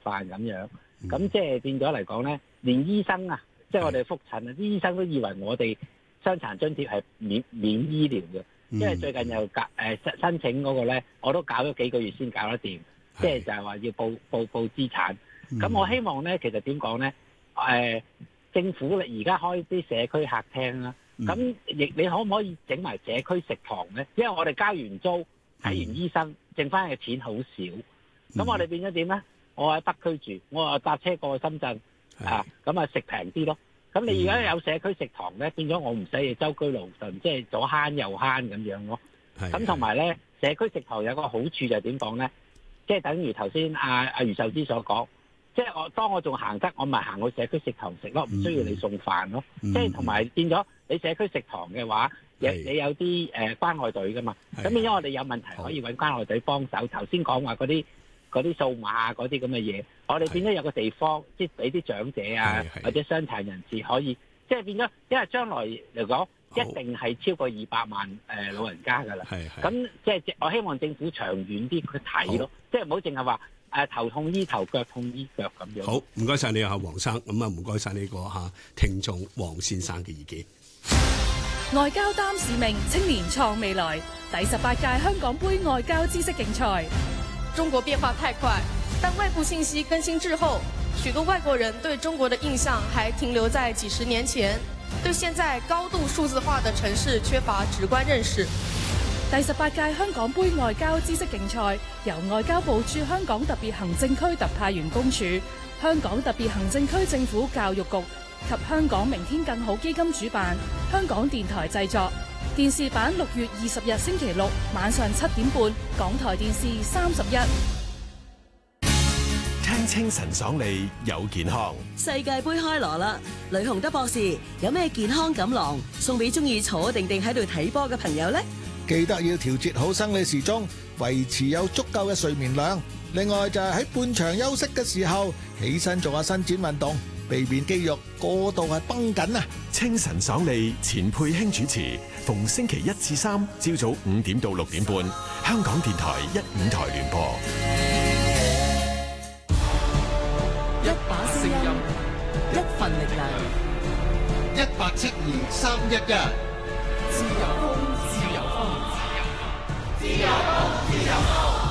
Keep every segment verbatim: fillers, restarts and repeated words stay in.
飯咁樣。咁即係變咗嚟講咧，連醫生啊，即係我哋覆診啊，啲醫生都以為我哋傷殘津貼係免免醫療嘅，因為最近又搞誒申申請嗰個咧，我都搞咗幾個月先搞得掂，即係就係話要報報報資產。咁我希望咧，其實點講咧？誒，政府而家開啲社區客廳啦，咁亦你可唔可以整埋社區食堂咧？因為我哋交完租、睇完醫生，剩翻嘅錢好少，咁我哋變咗點咧？我喺北區住，我話搭車過去深圳啊，咁啊食平啲咯。咁你而家有社區食堂咧，變咗我唔使周居勞頓，即係左慳右慳咁樣咯。咁同埋咧，社區食堂有個好處就係點講咧？即係等於頭先阿阿余秀芝所講，即係我當我仲行得，我咪行去社區食堂食咯，唔需要你送飯咯。即係同埋變咗你社區食堂嘅話，你你有啲誒關愛隊噶嘛？咁變咗我哋有問題可以揾關愛隊幫手。頭先講話嗰啲。嗰啲數碼嗰啲咁嘅嘢，我哋變咗有個地方，即係俾啲長者啊或者傷殘人士可以，即係變咗，因為將來嚟講一定係超過二百萬誒、呃、老人家㗎啦。咁即係我希望政府長遠啲去睇咯，即係唔好淨係話誒頭痛醫頭，腳痛醫腳咁樣。 好，唔該晒你啊，黃生。咁啊，唔該晒呢個嚇聽眾黃先生嘅意見。 外交擔使命，青年創未來。第十八屆香港杯外交知識競賽。 中國變化太快，但外部信息更新滯後，許多外國人對中國的印象還停留在幾十年前，對現在高度數字化的城市缺乏直觀認識。 第十八屆香港杯外交知識競賽由外交部駐香港特別行政區特派員公署、香港特別行政區政府教育局及香港明天更好基金主辦，香港電台製作。電視版六月二十日星期六晚上七點半，港台電視三十一。 聽清晨爽利有健康。 世界盃開鑼啦！雷洪德博士有咩健康錦囊送俾中意坐定定喺度睇波嘅朋友呢？ 記得要調節好生理時鐘，維持有足夠嘅睡眠量。另外就係喺半場休息嘅時候，起身做下伸展運動，避免肌肉過度係繃緊啊！ 清晨爽利，錢佩卿主持，逢星期一至三朝早五點到六點半，香港電台一五台聯播。 一把聲音，一份力量，一八七二三一一。自由風，自由風，自由風，自由風，自由風。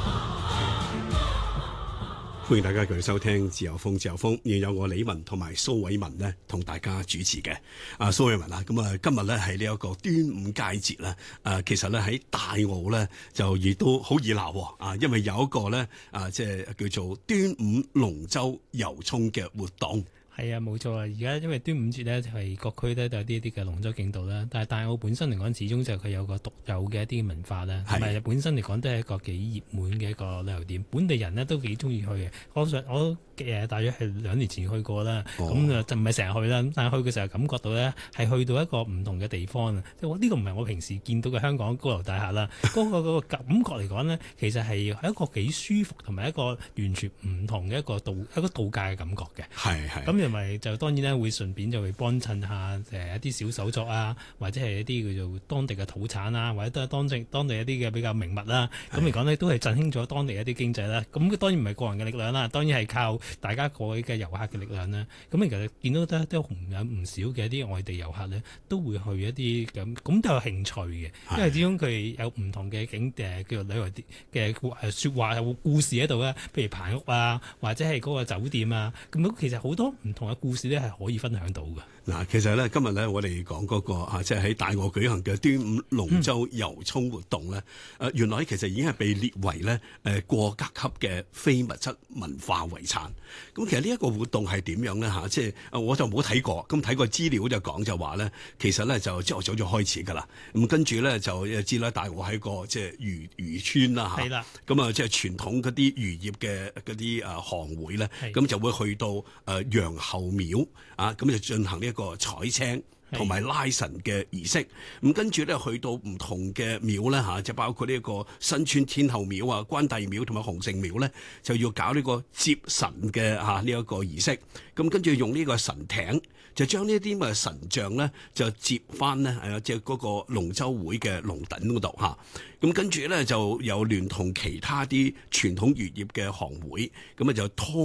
歡迎大家繼續收聽自由風自由風，現有我李文同埋蘇偉文呢同大家主持嘅。啊，蘇偉文啊，咁啊今日咧係呢一個端午佳節啦。啊，其實咧喺大澳咧就亦都好熱鬧啊，因為有一個咧啊，即係叫做端午龍舟遊涌嘅活動。 係啊，冇錯啊！而家因為端午節咧，就係各區咧都有啲啲嘅龍舟競渡啦。但係大澳本身嚟講，始終就佢有個獨有嘅一啲文化啦，同埋本身嚟講都係一個幾熱門嘅一個旅遊點，本地人呢都幾中意去嘅。我上我誒大約係兩年前去過啦，咁啊就唔係成日去啦，但係去嘅時候感覺到咧係去到一個唔同嘅地方啊！即係呢個唔係我平時見到嘅香港高樓大廈啦，嗰個嗰個感覺嚟講呢，其實係係一個幾舒服同埋一個完全唔同嘅一個度一個度假嘅感覺嘅。 係係咁。同埋就當然咧，會順便就會幫襯下誒一啲小手作啊，或者係一啲叫做當地嘅土產啊，或者都係當地當地一啲嘅比較名物啦。咁嚟講呢，都係振興咗當地一啲經濟啦。咁當然唔係個人嘅力量啦，當然係靠大家各位嘅遊客嘅力量啦。咁其實見到都都有唔少嘅一啲外地遊客呢，都會去一啲咁，咁都有興趣嘅，因為始終佢有唔同嘅景誒叫做旅遊嘅誒説話有故事喺度啦，譬如棚屋啊，或者係嗰個酒店啊，咁其實好多唔同嘅故事咧係可以分享到嘅。 嗱，其實咧今日咧我哋講嗰個啊，即係喺大澳舉行嘅端午龍舟遊涌活動咧，誒、嗯、原來其實已經係被列為咧誒國家級嘅非物質文化遺產。咁其實呢一個活動係點樣咧嚇？即係我就冇睇過，咁睇過資料就講就話咧，其實咧就朝頭早就開始㗎啦。咁跟住咧就知啦，大澳係個即係漁漁村啦嚇。係啦。咁啊，即係傳統嗰啲漁業嘅嗰啲誒行會咧，咁就會去到誒陽后廟啊，咁就進行呢一個採青同埋拉神嘅儀式。咁跟住咧去到唔同嘅廟咧嚇，就包括呢一個新村天后廟啊、關帝廟同埋洪聖廟咧，就要搞呢個接神嘅嚇呢一個儀式。咁跟住用呢個神艇，就將呢啲咁嘅神像咧就接翻咧誒，即係嗰個龍舟會嘅龍躉嗰度嚇。咁跟住咧就有聯同其他啲傳統漁業嘅行會，咁啊就拖